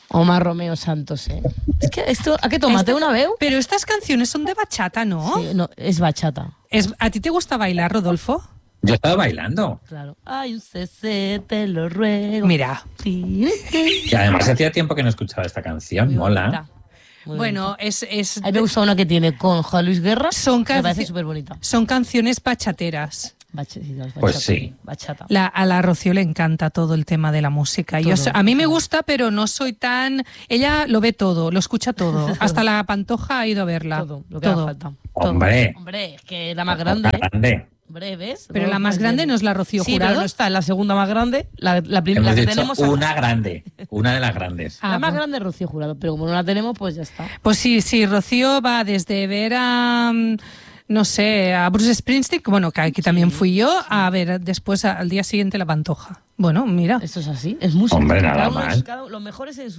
Omar Romeo Santos, Es que esto, ¿a qué tomate una veu? Pero estas canciones son de bachata, ¿no? Sí, no, es bachata. ¿A ti te gusta bailar, Rodolfo? Yo estaba bailando. Claro. Ay, un CC, te lo ruego. Mira. Y además hacía tiempo que no escuchaba esta canción, Muy mola. bonita. Muy Bueno, bonita. es A mí me gusta una que tiene con Juan Luis Guerra. Son me parece súper bonita. Son canciones bachateras. Pues sí. Bachata. A la Rocío le encanta todo el tema de la música. A mí me gusta, pero no soy tan... Ella lo ve todo, lo escucha todo. Hasta la Pantoja ha ido a verla. Todo, lo que haga falta. Hombre. Hombre, es que la más grande. Hombre, ¿ves? Pero la más grande no es la Rocío sí, Jurado. Pero no está en la segunda más grande. La primera que tenemos. Una grande, una de las grandes. La más grande es Rocío Jurado, pero como no la tenemos, pues ya está. Pues sí, Rocío va desde ver a... no sé, a Bruce Springsteen, bueno, que aquí también fui yo, a ver después al día siguiente la Pantoja. Bueno, mira. Esto es así, es música. Hombre, nada mal. Lo mejor es en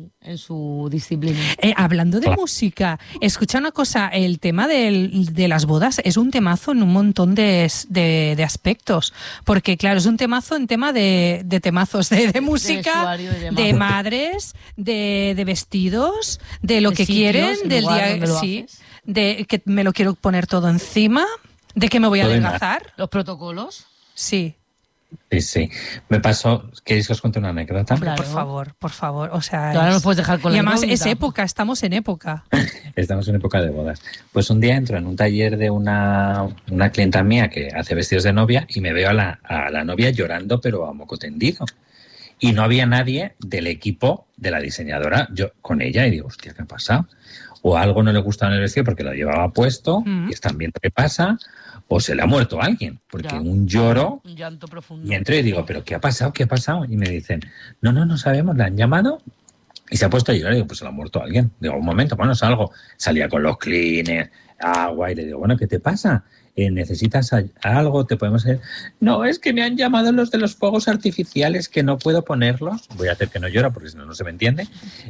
su disciplina. Hablando de música, escucha una cosa, el tema de las bodas es un temazo en un montón de aspectos, porque claro, es un temazo en tema de temazos, de música, de madres, de vestidos, de lo que quieren, del día, sí, de que me lo quiero poner todo encima, de que me voy a adelgazar. Los protocolos. Sí. Sí. Me pasó, ¿queréis que os cuente una anécdota? Claro. Por favor. O sea, claro, no puedes dejar con y la además incógnita. es época, estamos en época. Estamos en época de bodas. Pues un día entro en un taller de una clienta mía que hace vestidos de novia y me veo a la novia llorando, pero a moco tendido. Y no había nadie del equipo de la diseñadora yo con ella y digo, hostia, ¿qué ha pasado? O algo no le gustaba en el vestido porque lo llevaba puesto y están viendo qué pasa, o se le ha muerto alguien, porque un lloro, un llanto profundo. Y entro y digo, ¿pero qué ha pasado? ¿Qué ha pasado? Y me dicen, no sabemos, la han llamado y se ha puesto a llorar. Y digo, pues se le ha muerto alguien. Digo, un momento, bueno, salgo. Salía con los cleaners, agua, y le digo, bueno, ¿qué te pasa? ¿Necesitas algo? ¿Te podemos hacer? No, es que me han llamado los de los fuegos artificiales, que no puedo ponerlos. Voy a hacer que no llora porque si no, no se me entiende.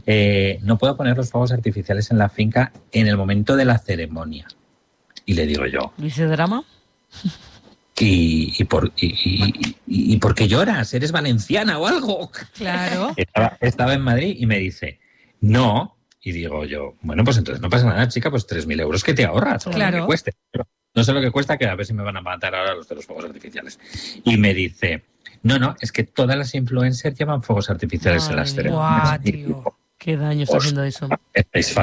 No puedo poner los fuegos artificiales en la finca en el momento de la ceremonia. Y le digo yo, ¿Dice drama? ¿Y por qué lloras? ¿Eres valenciana o algo? Claro. Estaba en Madrid y me dice, no. Y digo yo, bueno, pues entonces no pasa nada, chica, pues 3.000 euros que te ahorras. Claro. Lo que cueste. No sé lo que cuesta, que a ver si me van a matar ahora los de los fuegos artificiales. Y me dice, no, es que todas las influencers llevan fuegos artificiales en las ceremonias. Guau, tío. Qué daño está haciendo eso. Estáis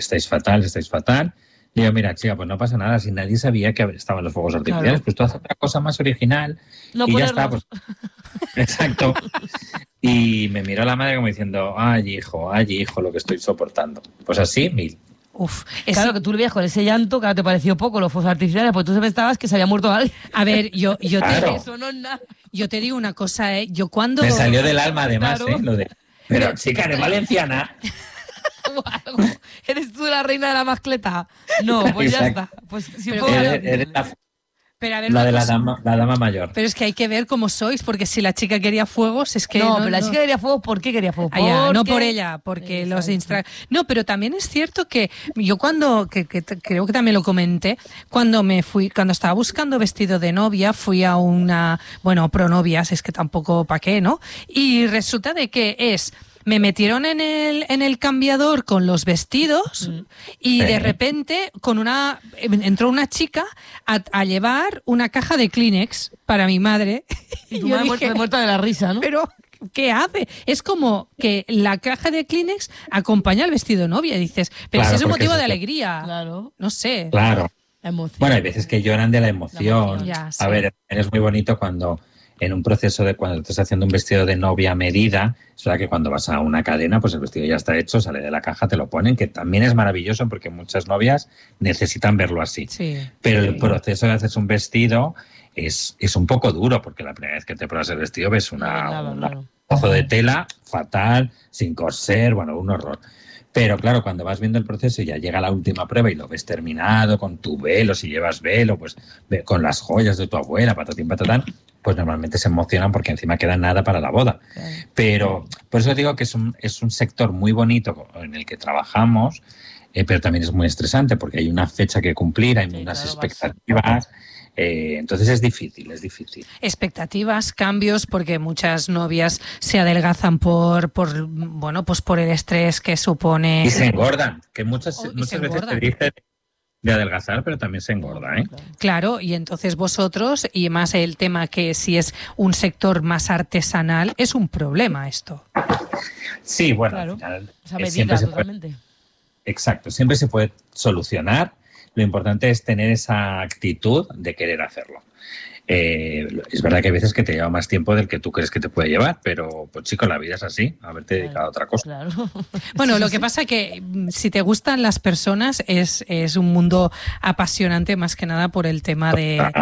fatal. Digo, mira, chica, pues no pasa nada. Si nadie sabía que estaban los fuegos artificiales, claro. Pues tú haces otra cosa más original no y ponerlos. Ya está. Pues... Exacto. Y me miró la madre como diciendo, ay, hijo, lo que estoy soportando. Pues así, 1.000. Uf, claro que tú le veías con ese llanto, claro, te pareció poco los fuegos artificiales, pues tú pensabas que se había muerto alguien. A ver, yo claro. Eso no es nada. Yo te digo una cosa, yo cuando... Me salió del alma además, claro. Lo de... Pero chica, eres valenciana. ¿Eres tú la reina de la mascleta? No, pues ya está. Pues si eres la dama mayor. Pero es que hay que ver cómo sois, porque si la chica quería fuegos, es que... No, pero la chica quería fuegos, ¿por qué quería fuegos? No por ella, porque los No, pero también es cierto que yo cuando, que creo que también lo comenté, cuando estaba buscando vestido de novia, fui a una, pronovias, es que tampoco pa' qué, ¿no? Y resulta de que me metieron en el cambiador con los vestidos y de repente entró una chica a llevar una caja de Kleenex para mi madre. Y tu madre dije, muerta de la risa, ¿no? Pero, ¿qué hace? Es como que la caja de Kleenex acompaña al vestido de novia. Y dices, pero claro, si es un motivo de alegría. Claro. No sé. Claro. Emoción. Bueno, hay veces que lloran de la emoción. Ya, sí. A ver, es muy bonito cuando... En un proceso cuando estás haciendo un vestido de novia a medida, es verdad que cuando vas a una cadena, pues el vestido ya está hecho, sale de la caja, te lo ponen, que también es maravilloso porque muchas novias necesitan verlo así. Sí. Pero el proceso de hacer un vestido es un poco duro, porque la primera vez que te pruebas el vestido ves un trozo de tela fatal, sin coser, un horror. Pero claro, cuando vas viendo el proceso y ya llega la última prueba y lo ves terminado con tu velo, si llevas velo, pues con las joyas de tu abuela, patatín, patatán, pues normalmente se emocionan porque encima queda nada para la boda. Claro. Pero por eso digo que es un sector muy bonito en el que trabajamos, pero también es muy estresante porque hay una fecha que cumplir, hay unas expectativas Entonces es difícil. Expectativas, cambios, porque muchas novias se adelgazan por el estrés que supone. Y se engordan, que muchas veces te dicen de adelgazar, pero también se engorda, ¿eh? Claro, y entonces vosotros, y más el tema que si es un sector más artesanal, es un problema esto. Sí, bueno, claro. Al final, Esa medida totalmente. Exacto, siempre se puede solucionar. Lo importante es tener esa actitud de querer hacerlo. Es verdad que hay veces que te lleva más tiempo del que tú crees que te puede llevar, pero pues chico, la vida es así, haberte dedicado a otra cosa. Claro. Bueno, lo que pasa es que si te gustan las personas es un mundo apasionante más que nada por el tema de